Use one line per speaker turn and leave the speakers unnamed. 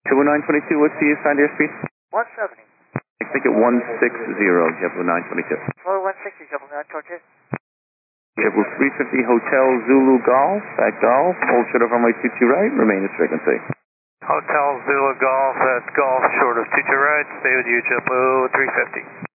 21922, what's the assigned airspeed?
170.
I think at 160, JetBlue 922.
Floor 160, double 922.
JetBlue 350, Hotel Zulu Golf, at Golf, hold short of runway 22 right, remain at frequency.
Hotel Zulu Golf at Golf, short of 22 right, stay with you, JetBlue 350.